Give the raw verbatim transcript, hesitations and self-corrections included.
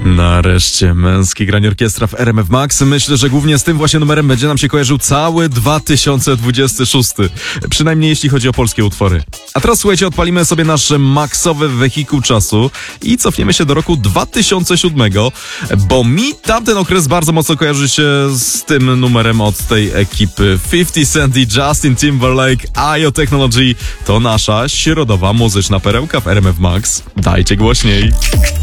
Nareszcie męski granie orkiestra w R M F Max. Myślę, że głównie z tym właśnie numerem będzie nam się kojarzył cały dwa tysiące dwudziesty szósty. Przynajmniej jeśli chodzi o polskie utwory. A teraz słuchajcie, odpalimy sobie nasz maksowy wehikuł czasu i cofniemy się do roku dwa tysiące siódmego, bo mi tamten okres bardzo mocno kojarzy się z tym numerem od tej ekipy. fifty Cent i Justin Timberlake, I O Technology to nasza środowa muzyczna perełka w R M F Max. Dajcie głośniej.